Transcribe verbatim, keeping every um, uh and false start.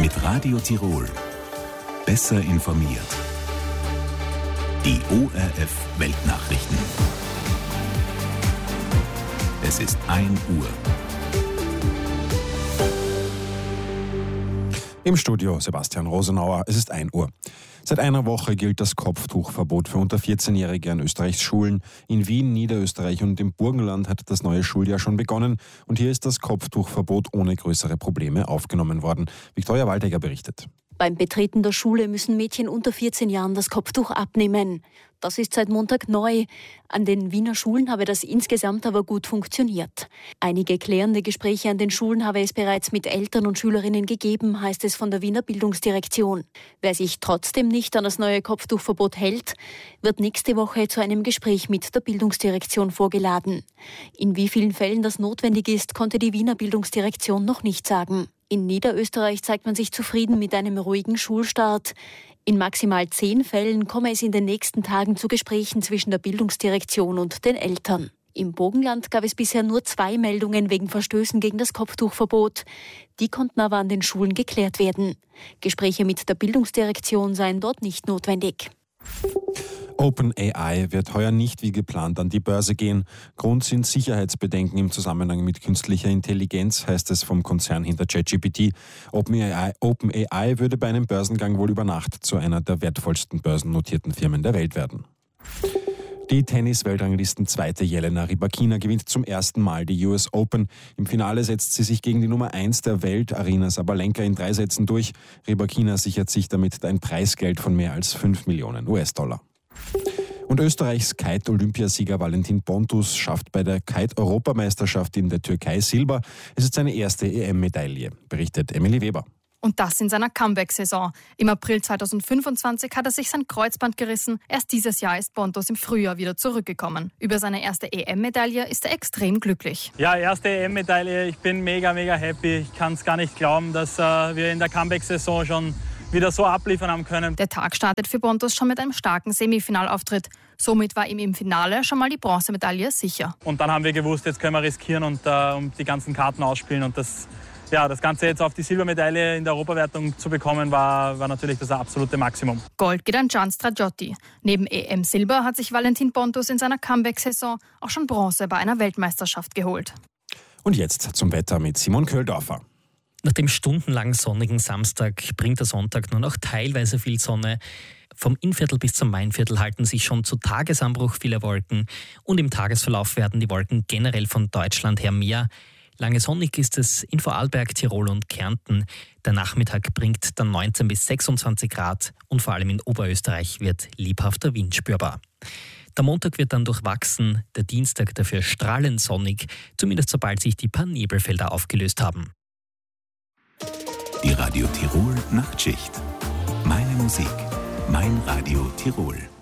Mit Radio Tirol. Besser informiert. Die O R F Weltnachrichten. Es ist ein Uhr. Im Studio Sebastian Rosenauer. Es ist ein Uhr. Seit einer Woche gilt das Kopftuchverbot für unter vierzehnjährige an Österreichs Schulen. In Wien, Niederösterreich und im Burgenland hat das neue Schuljahr schon begonnen. Und hier ist das Kopftuchverbot ohne größere Probleme aufgenommen worden. Viktoria Waldegger berichtet. Beim Betreten der Schule müssen Mädchen unter vierzehn Jahren das Kopftuch abnehmen. Das ist seit Montag neu. An den Wiener Schulen habe das insgesamt aber gut funktioniert. Einige klärende Gespräche an den Schulen habe es bereits mit Eltern und Schülerinnen gegeben, heißt es von der Wiener Bildungsdirektion. Wer sich trotzdem nicht an das neue Kopftuchverbot hält, wird nächste Woche zu einem Gespräch mit der Bildungsdirektion vorgeladen. In wie vielen Fällen das notwendig ist, konnte die Wiener Bildungsdirektion noch nicht sagen. In Niederösterreich zeigt man sich zufrieden mit einem ruhigen Schulstart. In maximal zehn Fällen komme es in den nächsten Tagen zu Gesprächen zwischen der Bildungsdirektion und den Eltern. Im Burgenland gab es bisher nur zwei Meldungen wegen Verstößen gegen das Kopftuchverbot. Die konnten aber an den Schulen geklärt werden. Gespräche mit der Bildungsdirektion seien dort nicht notwendig. OpenAI wird heuer nicht wie geplant an die Börse gehen. Grund sind Sicherheitsbedenken im Zusammenhang mit künstlicher Intelligenz, heißt es vom Konzern hinter ChatGPT. OpenAI, OpenAI würde bei einem Börsengang wohl über Nacht zu einer der wertvollsten börsennotierten Firmen der Welt werden. Die Tennis-Weltranglisten-Zweite Jelena Rybakina gewinnt zum ersten Mal die U S Open. Im Finale setzt sie sich gegen die Nummer eins der Welt, Aryna Sabalenka, in drei Sätzen durch. Rybakina sichert sich damit ein Preisgeld von mehr als fünf Millionen U S-Dollar. Und Österreichs Kite-Olympiasieger Valentin Pontus schafft bei der Kite-Europameisterschaft in der Türkei Silber. Es ist seine erste E M-Medaille, berichtet Emily Weber. Und das in seiner Comeback-Saison. Im April zweitausendfünfundzwanzig hat er sich sein Kreuzband gerissen. Erst dieses Jahr ist Pontus im Frühjahr wieder zurückgekommen. Über seine erste E M-Medaille ist er extrem glücklich. Ja, erste E M-Medaille. Ich bin mega, mega happy. Ich kann es gar nicht glauben, dass äh, wir in der Comeback-Saison schon wieder so abliefern haben können. Der Tag startet für Pontus schon mit einem starken Semifinalauftritt. Somit war ihm im Finale schon mal die Bronzemedaille sicher. Und dann haben wir gewusst, jetzt können wir riskieren und äh, um die ganzen Karten ausspielen. Und das, ja, das Ganze jetzt auf die Silbermedaille in der Europawertung zu bekommen, war, war natürlich das absolute Maximum. Gold geht an Gian Stragiotti. Neben E M-Silber hat sich Valentin Pontus in seiner Comeback-Saison auch schon Bronze bei einer Weltmeisterschaft geholt. Und jetzt zum Wetter mit Simon Köhldorfer. Nach dem stundenlang sonnigen Samstag bringt der Sonntag nur noch teilweise viel Sonne. Vom Innviertel bis zum Mainviertel halten sich schon zu Tagesanbruch viele Wolken. Und im Tagesverlauf werden die Wolken generell von Deutschland her mehr. Lange sonnig ist es in Vorarlberg, Tirol und Kärnten. Der Nachmittag bringt dann neunzehn bis sechsundzwanzig Grad und vor allem in Oberösterreich wird lebhafter Wind spürbar. Der Montag wird dann durchwachsen, der Dienstag dafür strahlend sonnig, zumindest sobald sich die paar Nebelfelder aufgelöst haben. Die Radio Tirol Nachtschicht. Meine Musik, mein Radio Tirol.